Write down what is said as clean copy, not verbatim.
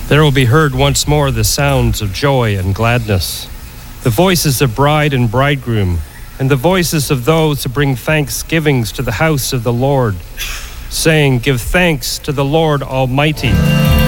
There will be heard once more the sounds of joy and gladness, the voices of bride and bridegroom, and the voices of those who bring thanksgivings to the house of the Lord, saying, "Give thanks to the Lord Almighty,